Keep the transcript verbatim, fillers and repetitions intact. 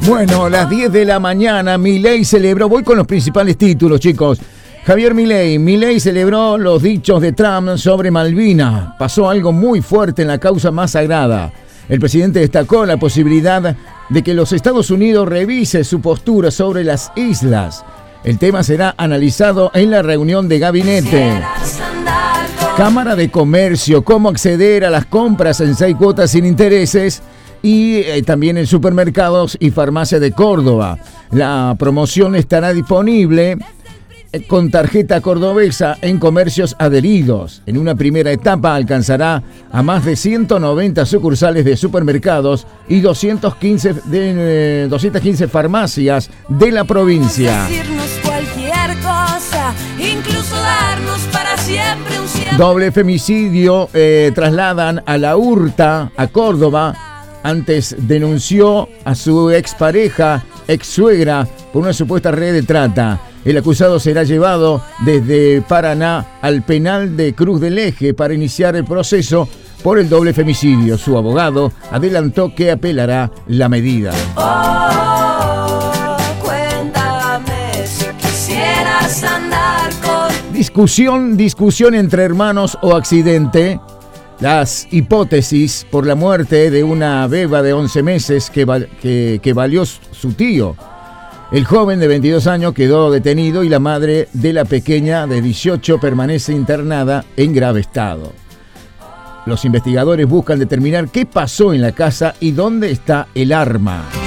Bueno, las diez de la mañana, Milei celebró, voy con los principales títulos, chicos. Javier Milei, Milei celebró los dichos de Trump sobre Malvinas. Pasó algo muy fuerte en la causa más sagrada. El presidente destacó la posibilidad de que los Estados Unidos revise su postura sobre las islas. El tema será analizado en la reunión de gabinete. Cámara de Comercio, cómo acceder a las compras en seis cuotas sin intereses. Y eh, también en supermercados y farmacias de Córdoba. La promoción estará disponible eh, con tarjeta cordobesa en comercios adheridos. En una primera etapa alcanzará a más de ciento noventa sucursales de supermercados y doscientas quince, de, eh, doscientas quince farmacias de la provincia. Cosa, incluso darnos para siempre un siempre. Doble femicidio eh, trasladan a La Hurta, a Córdoba. Antes denunció a su expareja, ex suegra, por una supuesta red de trata. El acusado será llevado desde Paraná al penal de Cruz del Eje para iniciar el proceso por el doble femicidio. Su abogado adelantó que apelará la medida. Oh, cuéntame si quisieras andar con... Discusión, discusión entre hermanos o accidente. Las hipótesis por la muerte de una beba de once meses que, que, que valió su tío. El joven de veintidós años quedó detenido y la madre de la pequeña de dieciocho permanece internada en grave estado. Los investigadores buscan determinar qué pasó en la casa y dónde está el arma.